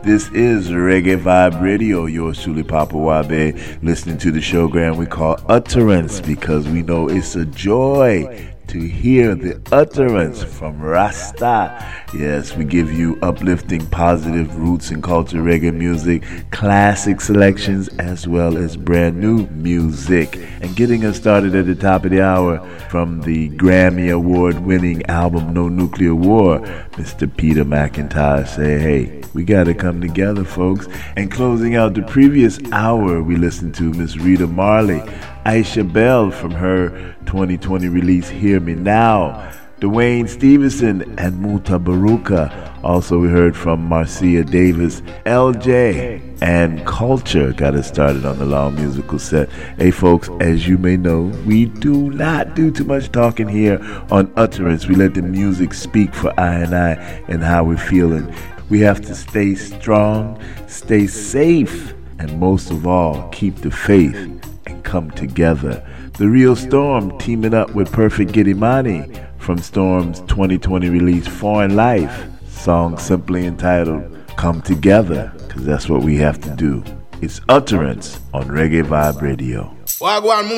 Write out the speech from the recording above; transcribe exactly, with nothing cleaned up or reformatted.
This is Reggae Vibe Radio, yours truly, Papa Wabe, listening to the showgram we call Utterance, because we know it's a joy to hear the utterance from Rasta. Yes, we give you uplifting, positive roots and culture reggae music, classic selections, as well as brand new music. And getting us started at the top of the hour from the Grammy Award winning album No Nuclear War, Mister Peter McIntyre say, hey, we gotta come together, folks. And closing out the previous hour, we listened to Miss Rita Marley, Aisha Bell from her twenty twenty release Hear Me Now, Dwayne Stevenson and Muta Baruka. Also we heard from Marcia Davis, L J, and Culture got us started on the long musical set. Hey folks, as you may know, we do not do too much talking here on Utterance. We let the music speak for I and I and how we're feeling. We have to stay strong, stay safe, and most of all, keep the faith and come together. The Real Storm teaming up with Perfect Giddimani from Storm's twenty twenty release Foreign Life, song simply entitled Come Together, because that's what we have to do. It's Utterance on Reggae Vibe Radio. Wagwan